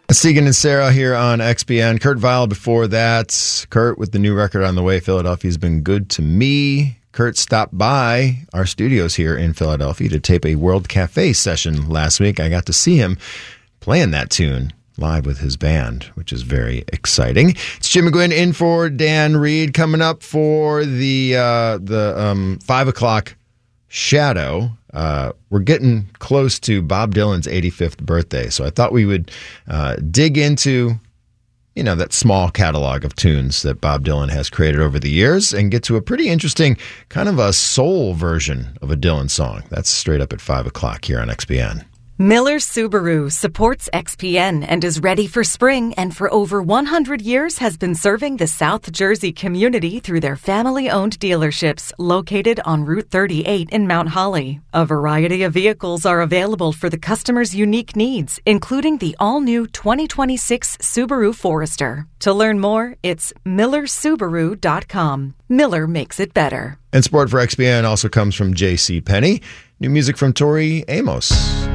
Stegan and Sarah here on XBN. Kurt Vile before that. Kurt with the new record on the way. Philadelphia's been good to me. Kurt stopped by our studios here in Philadelphia to tape a World Cafe session last week. I got to see him playing that tune live with his band, which is very exciting. It's Jim McGuinn in for Dan Reed. Coming up for the 5 o'clock shadow. We're getting close to Bob Dylan's 85th birthday, so I thought we would dig into, that small catalog of tunes that Bob Dylan has created over the years and get to a pretty interesting kind of a soul version of a Dylan song. That's straight up at 5 o'clock here on XBN. Miller Subaru supports XPN and is ready for spring, and for over 100 years has been serving the South Jersey community through their family-owned dealerships located on Route 38 in Mount Holly. A variety of vehicles are available for the customer's unique needs, including the all-new 2026 Subaru Forester. To learn more, it's millersubaru.com. Miller makes it better. And support for XBN also comes from JCPenney. New music from Tori Amos.